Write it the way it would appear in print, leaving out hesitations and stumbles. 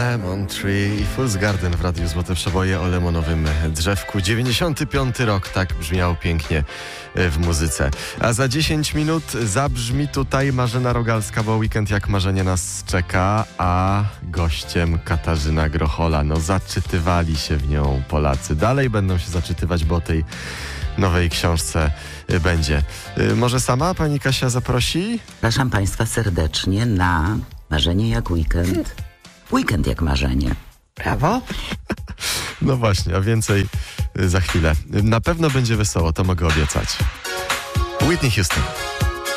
Lemon Tree i Fool's Garden w Radiu Złote Przeboje o lemonowym drzewku. 95 rok, tak brzmiał pięknie w muzyce. A za 10 minut zabrzmi tutaj Marzena Rogalska, bo weekend jak marzenie nas czeka, a gościem Katarzyna Grochola. No zaczytywali się w nią Polacy. Dalej będą się zaczytywać, bo o tej nowej książce będzie. Może sama pani Kasia zaprosi? Zapraszam Państwa serdecznie na Marzenie jak weekend. Weekend jak marzenie. Brawo. No właśnie, a więcej za chwilę. Na pewno będzie wesoło, to mogę obiecać. Whitney Houston.